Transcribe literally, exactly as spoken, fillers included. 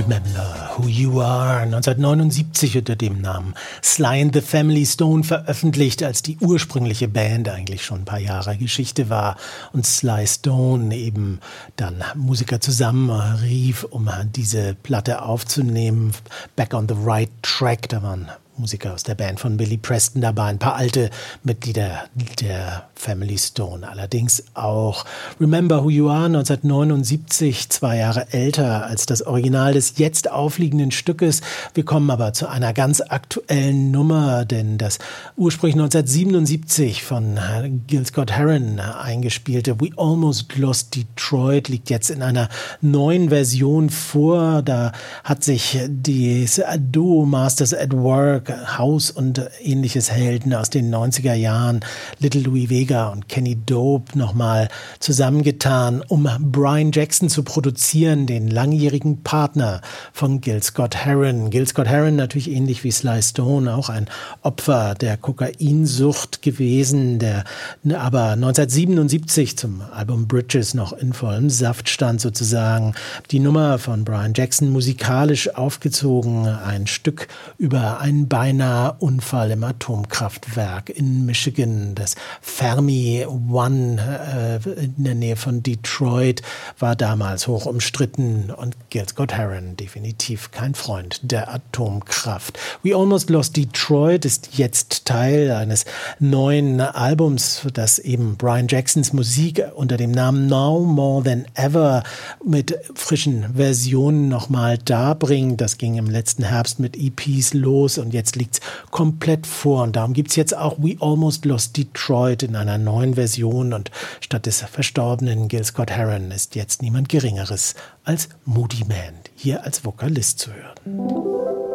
Remember Who You Are, neunzehnhundertneunundsiebzig unter dem Namen Sly and the Family Stone veröffentlicht, als die ursprüngliche Band eigentlich schon ein paar Jahre Geschichte war und Sly Stone eben dann Musiker zusammenrief, um diese Platte aufzunehmen. Back on the Right Track, da waren Musiker aus der Band von Billy Preston dabei, ein paar alte Mitglieder der Family Stone allerdings auch. Remember Who You Are, neunzehnhundertneunundsiebzig, zwei Jahre älter als das Original des jetzt aufliegenden Stückes. Wir kommen aber zu einer ganz aktuellen Nummer, denn das ursprünglich neunzehnhundertsiebenundsiebzig von Gil Scott-Heron eingespielte We Almost Lost Detroit liegt jetzt in einer neuen Version vor. Da hat sich das Duo Masters at Work, House und ähnliches Helden aus den neunziger Jahren, Little Louis Vega und Kenny Dope, nochmal zusammengetan, um Brian Jackson zu produzieren, den langjährigen Partner von Gil Scott-Heron. Gil Scott-Heron natürlich ähnlich wie Sly Stone auch ein Opfer der Kokainsucht gewesen, der aber neunzehnhundertsiebenundsiebzig zum Album Bridges noch in vollem Saft stand sozusagen. Die Nummer von Brian Jackson musikalisch aufgezogen, ein Stück über einen beinahe Unfall im Atomkraftwerk in Michigan. Das Fermi One äh, in der Nähe von Detroit war damals hoch umstritten und Gil Scott-Heron definitiv kein Freund der Atomkraft. We Almost Lost Detroit ist jetzt Teil eines neuen Albums, das eben Brian Jacksons Musik unter dem Namen Now More Than Ever mit frischen Versionen nochmal darbringt. Das ging im letzten Herbst mit E Ps los und jetzt liegt es komplett vor. Und darum gibt es jetzt auch We Almost Lost Detroit in einer neuen Version. Und statt des verstorbenen Gil Scott-Heron ist jetzt niemand Geringeres als Moody Man hier als Vokalist zu hören.